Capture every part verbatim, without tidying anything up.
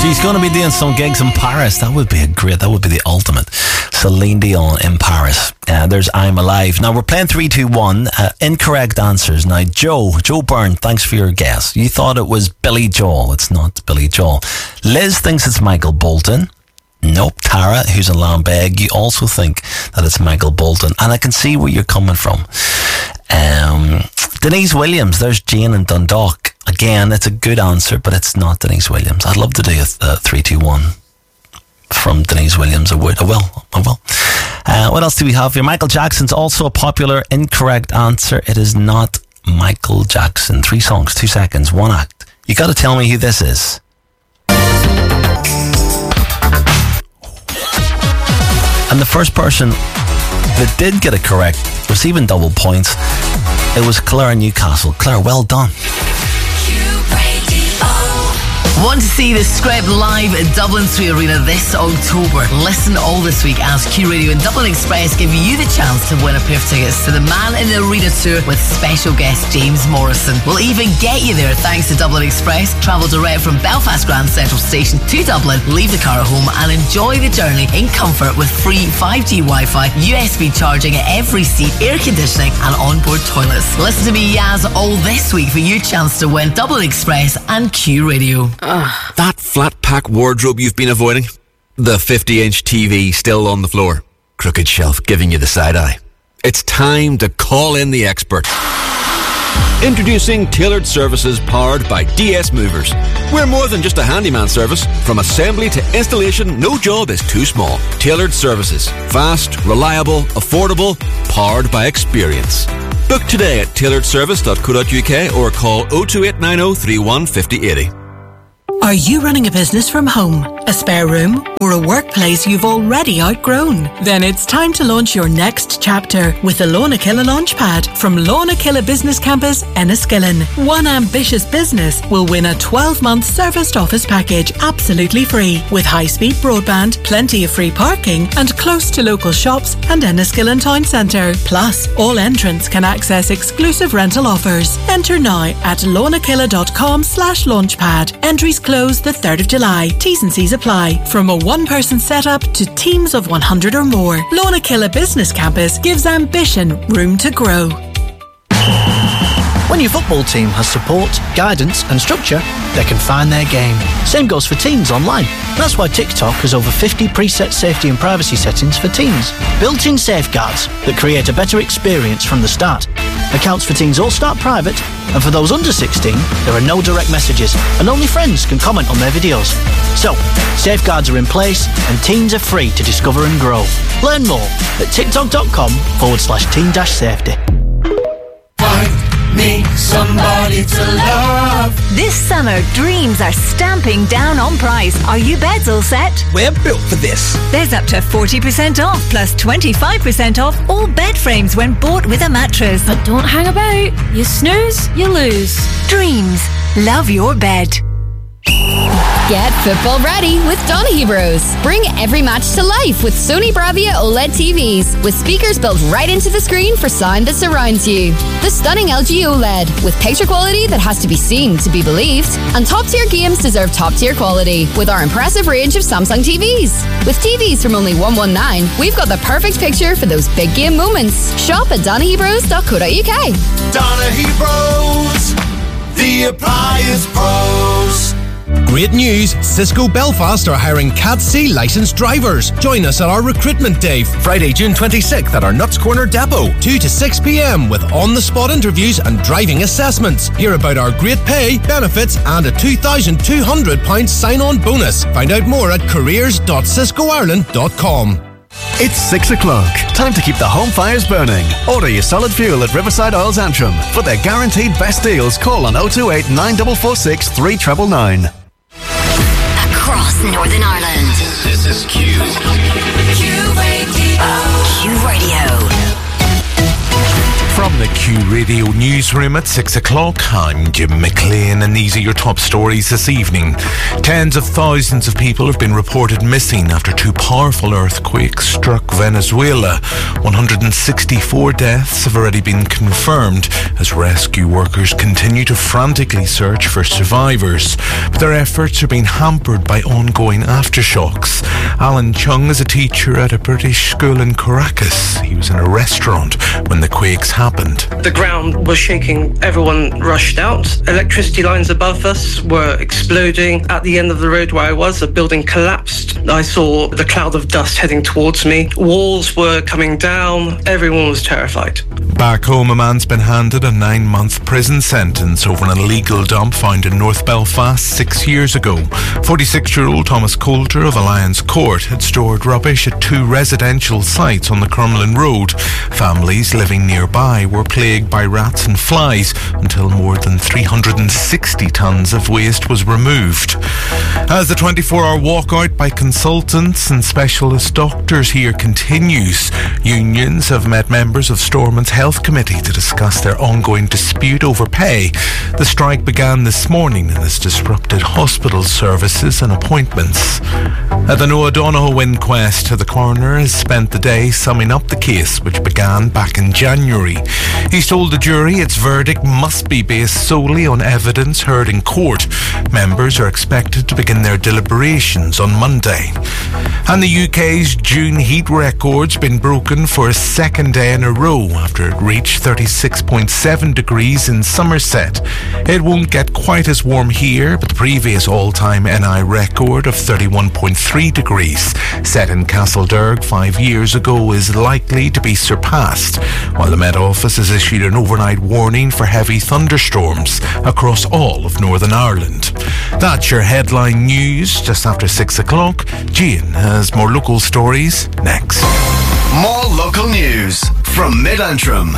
She's going to be doing some gigs in Paris. That would be a great, that would be the ultimate. Celine Dion in Paris. Uh, there's I'm Alive. Now we're playing three two one. Uh, incorrect answers. Now Joe, Joe Byrne, thanks for your guess. You thought it was Billy Joel. It's not Billy Joel. Liz thinks it's Michael Bolton. Nope. Tara, who's in Lambeg, you also think that it's Michael Bolton. And I can see where you're coming from. Um, Denise Williams, there's Jane in Dundalk. Again, it's a good answer, but it's not Denise Williams. I'd love to do a three two one from Denise Williams. I would. I will. I will. Uh, what else do we have here? Michael Jackson's also a popular incorrect answer. It is not Michael Jackson. Three songs, two seconds, one act. You got to tell me who this is. And the first person that did get it correct, receiving double points, it was Claire in Newcastle. Claire, well done. Want to see the Screp live at Dublin three Arena this October? Listen all this week as Q Radio and Dublin Express give you the chance to win a pair of tickets to the Man in the Arena tour with special guest James Morrison. We'll even get you there thanks to Dublin Express. Travel direct from Belfast Grand Central Station to Dublin, leave the car at home and enjoy the journey in comfort with free five G Wi-Fi, U S B charging at every seat, air conditioning and onboard toilets. Listen to me, Yaz, all this week for your chance to win Dublin Express and Q Radio. Ugh. That flat pack wardrobe you've been avoiding? The fifty inch T V still on the floor? Crooked shelf giving you the side eye? It's time to call in the expert. Introducing Tailored Services powered by D S Movers. We're more than just a handyman service. From assembly to installation, no job is too small. Tailored Services. Fast, reliable, affordable, powered by experience. Book today at tailored service dot co dot U K or call oh two eight nine oh three one five oh eight oh. Are you running a business from home, a spare room, or a workplace you've already outgrown? Then it's time to launch your next chapter with the Lornakilla Launchpad from Lornakilla Business Campus, Enniskillen. One ambitious business will win a twelve-month serviced office package absolutely free, with high-speed broadband, plenty of free parking, and close to local shops and Enniskillen Town Centre. Plus, all entrants can access exclusive rental offers. Enter now at lornakilla.com slash launchpad. Entries close the third of July. T's and C's apply. From a one-person setup to teams of one hundred or more, Lornakilla Business Campus gives ambition room to grow. When your football team has support, guidance and structure, they can find their game. Same goes for teens online. That's why TikTok has over fifty preset safety and privacy settings for teens. Built-in safeguards that create a better experience from the start. Accounts for teens all start private, and for those under sixteen, there are no direct messages, and only friends can comment on their videos. So, safeguards are in place, and teens are free to discover and grow. Learn more at tiktok.com forward slash teen dash safety. Need somebody to love. This summer, Dreams are stamping down on price. Are you beds all set? We're built for this. There's up to forty percent off, plus twenty-five percent off all bed frames when bought with a mattress. But don't hang about. You snooze, you lose. Dreams. Love your bed. Get football ready with Donaghy Bros. Bring every match to life with Sony Bravia OLED T Vs with speakers built right into the screen for sound that surrounds you. The stunning L G OLED with picture quality that has to be seen to be believed. And top-tier games deserve top-tier quality with our impressive range of Samsung T Vs. With T Vs from only one hundred nineteen, we've got the perfect picture for those big game moments. Shop at donaghy bros dot co dot U K. Donaghy Bros, the appliance pros. Great news! Cisco Belfast are hiring Cat C licensed drivers. Join us at our recruitment day, Friday, June twenty-sixth at our Nuts Corner depot, two to six p.m. with on-the-spot interviews and driving assessments. Hear about our great pay, benefits and a two thousand two hundred pounds sign-on bonus. Find out more at careers dot cisco ireland dot com. It's six o'clock. Time to keep the home fires burning. Order your solid fuel at Riverside Oils Antrim. For their guaranteed best deals, call on oh two eight nine four four six three nine nine nine. Across Northern Ireland. This is Q. Q Radio. Q Radio. From the Q Radio newsroom at six o'clock. I'm Jim McLean, and these are your top stories this evening. Tens of thousands of people have been reported missing after two powerful earthquakes struck Venezuela. one hundred sixty-four deaths have already been confirmed as rescue workers continue to frantically search for survivors. But their efforts are being hampered by ongoing aftershocks. Alan Chung is a teacher at a British school in Caracas. He was in a restaurant when the quakes happened. The ground was shaking. Everyone rushed out. Electricity lines above us were exploding. At the end of the road where I was, a building collapsed. I saw the cloud of dust heading towards me. Walls were coming down. Everyone was terrified. Back home, a man's been handed a nine-month prison sentence over an illegal dump found in North Belfast six years ago. forty-six-year-old Thomas Coulter of Alliance Court had stored rubbish at two residential sites on the Crumlin Road. Families living nearby were plagued by rats and flies until more than three hundred sixty tonnes of waste was removed. As the twenty-four hour walkout by consultants and specialist doctors here continues, unions have met members of Stormont's Health Committee to discuss their ongoing dispute over pay. The strike began this morning and has disrupted hospital services and appointments. At the Noah Donohoe inquest, the coroner has spent the day summing up the case, which began back in January. He's told the jury its verdict must be based solely on evidence heard in court. Members are expected to begin their deliberations on Monday. And the U K's June heat record's been broken for a second day in a row after it reached thirty-six point seven degrees in Somerset. It won't get quite as warm here, but the previous all-time N I record of thirty-one point three degrees, set in Castlederg five years ago, is likely to be surpassed, while the Met Office has issued an overnight warning for heavy thunderstorms across all of Northern Ireland. That's your headline news just after six o'clock. Gian has more local stories next. More local news from Mid-Antrim.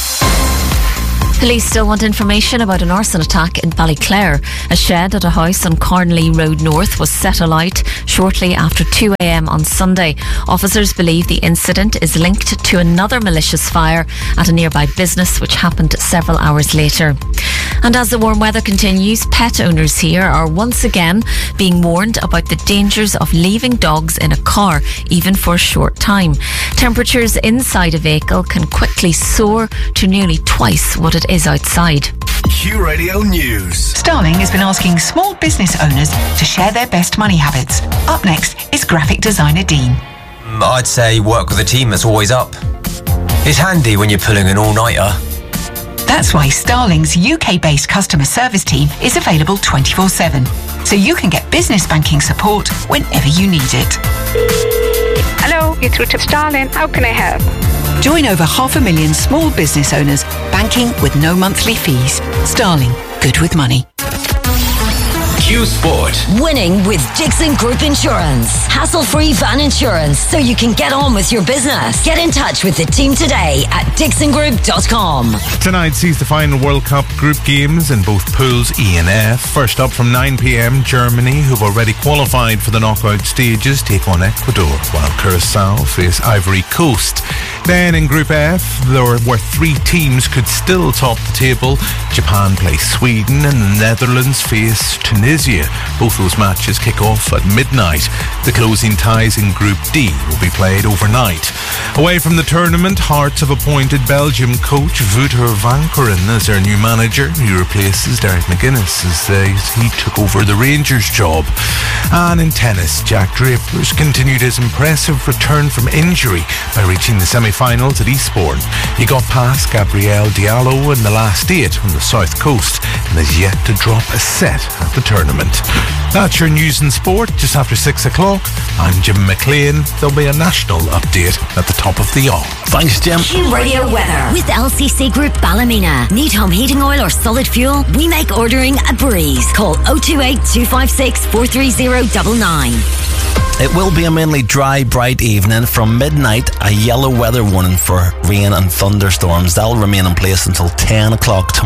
Police still want information about an arson attack in Ballyclare. A shed at a house on Cornley Road North was set alight shortly after two a.m. on Sunday. Officers believe the incident is linked to another malicious fire at a nearby business, which happened several hours later. And as the warm weather continues, pet owners here are once again being warned about the dangers of leaving dogs in a car, even for a short time. Temperatures inside a vehicle can quickly soar to nearly twice what it is outside. Q Radio News. Starling has been asking small business owners to share their best money habits. Up next is graphic designer Dean. I'd say work with a team that's always up. It's handy when you're pulling an all-nighter. That's why Starling's U K-based customer service team is available twenty-four seven, so you can get business banking support whenever you need it. Hello, you're through to Starling. How can I help? Join over half a million small business owners banking with no monthly fees. Starling, good with money. Q Sport. Winning with Dixon Group Insurance. Hassle-free van insurance so you can get on with your business. Get in touch with the team today at dixon group dot com. Tonight sees the final World Cup group games in both pools E and F. First up from nine p.m, Germany, who've already qualified for the knockout stages, take on Ecuador, while Curacao face Ivory Coast. Then in Group F, there were three teams could still top the table. Japan play Sweden and the Netherlands face Tunisia. Both those matches kick off at midnight. The closing ties in Group D will be played overnight. Away from the tournament, Hearts have appointed Belgium coach Wouter Vankeren as their new manager. He replaces Derek McGuinness as they, he took over the Rangers job. And in tennis, Jack Draper's continued his impressive return from injury by reaching the semi-finals at Eastbourne. He got past Gabriel Diallo in the last eight on the south coast and has yet to drop a set at the tournament. That's your news and sport just after six o'clock. I'm Jim McLean. There'll be a national update at the top of the hour. Thanks, Jim. Q Radio weather with L C C Group Ballymena. Need home heating oil or solid fuel? We make ordering a breeze. Call oh two eight, two five six, four three oh nine nine. It will be a mainly dry, bright evening. From midnight, a yellow weather warning for rain and thunderstorms. That'll remain in place until ten o'clock tomorrow.